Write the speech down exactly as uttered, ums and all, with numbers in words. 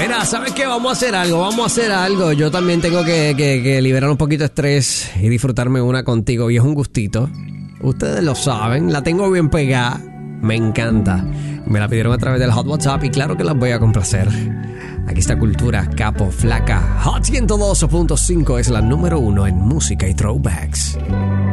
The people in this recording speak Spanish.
Mira, ¿sabes qué? Vamos a hacer algo, vamos a hacer algo. Yo también tengo que, que, que liberar un poquito de estrés y disfrutarme una contigo. Y es un gustito. Ustedes lo saben, la tengo bien pegada. Me encanta. Me la pidieron a través del Hot WhatsApp y claro que las voy a complacer. Aquí está Cultura, Capo, Flaca. Hot ciento dos punto cinco es la número uno en música y throwbacks.